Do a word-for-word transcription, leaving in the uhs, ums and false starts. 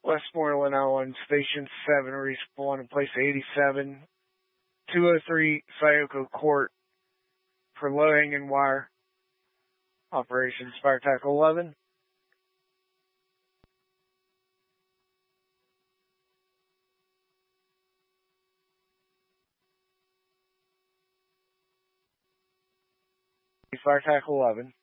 Westmoreland Island, Station seven, respawn in place eighty-seven, two oh three Sayoko Court for low-hanging wire. Operations Fire Tackle eleven. Fire Tackle eleven.